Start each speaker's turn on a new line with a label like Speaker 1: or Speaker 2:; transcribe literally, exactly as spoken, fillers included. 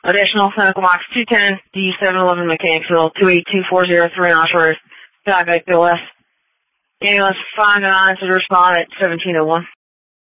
Speaker 1: Additional Clinical Box two ten, D seven eleven Mechanicsville, two eight two four zero three Nash Road, Diabetic Bill S. Ambulance five nine to respond at seventeen oh one.